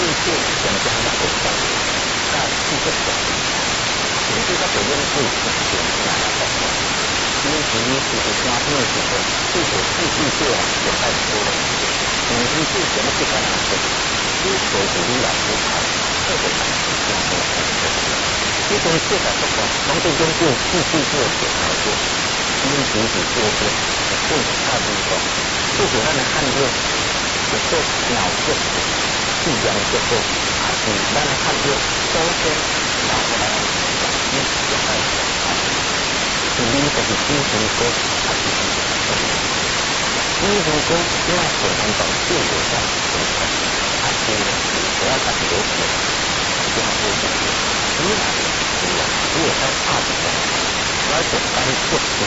切相加的活动，在这个时候，也是在别人会出现哪样的状况？因为其实关键的时候，这个数据做啊，也在说了，你是什么不干哪些？如果鼓励来思考，这个才是这样的一个。这种做法的话，从这根据数据做检查过，因为主体做过，更大的一个，最简单的看见，只是秒数，计量结构，还是单来看见周天，然后来讲一个概念啊，是另一个是精神科，还是精神科？精神科另外可能找就有上精神，还是主要看流程，这样说就是。如果在大部分，而且单个别